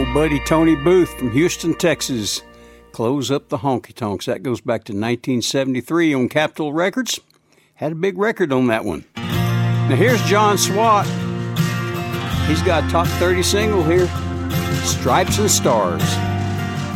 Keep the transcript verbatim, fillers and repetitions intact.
old buddy Tony Booth from Houston, Texas. Close Up the Honky Tonks. That goes back to nineteen seventy-three on Capitol Records. Had a big record on that one. Now here's John Swat. He's got a top thirty single here, Stripes and Stars.